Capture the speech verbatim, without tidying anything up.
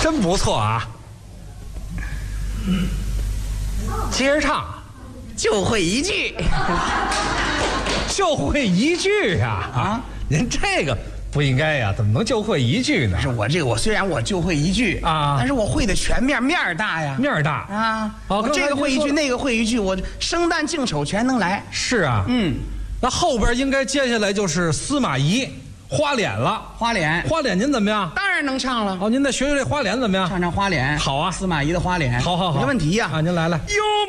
真不错啊。接着唱， 就会一句， 就会一句呀！啊，您这个不应该呀，怎么能就会一句呢？ 是我这个我虽然我就会一句啊， 但是我会的全面面儿大呀， 面儿大啊。 好， 我这个会一句，那个会一句，我生旦净丑全能来。 是啊， 嗯， 那后边应该接下来就是司马懿花脸了。 花脸， 花脸您怎么样？ 当然能唱了。 哦，您再学学这花脸怎么样？ 唱唱花脸。 好啊， 司马懿的花脸。 好好好， 没问题呀。 啊，您来来。 哟。